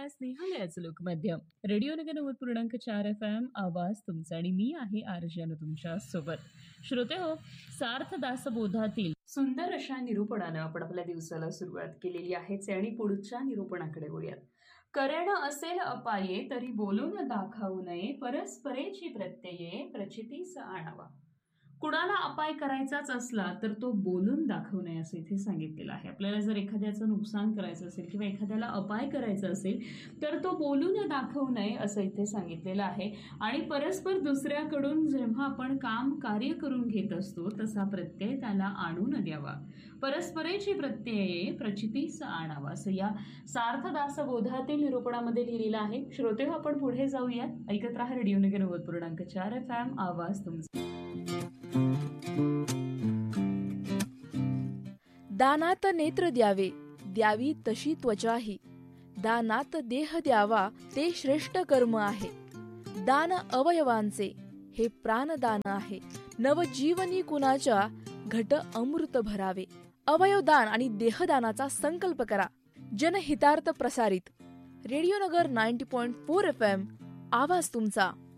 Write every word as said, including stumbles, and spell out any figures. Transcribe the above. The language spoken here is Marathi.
ऐकताय स्नेहालयाचं लोकमाध्यम रेडिओ नगर नव्वद पूर्णांक चार एफ एम आवाज तुमचा आणि मी आहे आरजन तुमच्या सोबत. श्रोते हो, सार्थ दासबोधातील सुंदर अशा निरूपणानं आपण आपल्या दिवसाला सुरुवात केलेली आहेच आणि पुढच्या निरूपणाकडे वळूयात. करेणं असेल अपाये तरी बोलून दाखवू नये, परस्परेची प्रत्यये प्रचितीस आणावा. कुणाला अपाय करायचाच असला तर तो बोलून दाखवू नये असं इथे सांगितलेलं आहे. आपल्याला जर एखाद्याचं नुकसान करायचं असेल किंवा एखाद्याला अपाय करायचा असेल तर तो बोलून दाखवू नये असं इथे सांगितलेलं आहे. आणि परस्पर दुसऱ्याकडून जेव्हा आपण काम कार्य करून घेत असतो तसा प्रत्यय त्याला आणून द्यावा. परस्परेची प्रत्यये प्रचितीस आणावा असं या सार्थदासबोधातील निरूपणामध्ये लिहिलेलं आहे. श्रोते हो, आपण पुढे जाऊयात. ऐकत राहा रेडिओ नगर नव्वद पूर्णांक चार एफ एम आवाज तुमचा. दानात नेत्र द्यावे, द्यावी तशी त्वचाही. दानात देह द्यावा, ते श्रेष्ठ कर्म आहे. दान अवयवांचे, हे प्राणदान आहे. नवजीवनी कुणाच्या, घट अमृत भरावे. अवयवदान आणि देहदानाचा संकल्प करा. जनहितार्थ प्रसारित रेडिओ नगर नव्वद पॉइंट चार एफ एम आवाज तुमचा.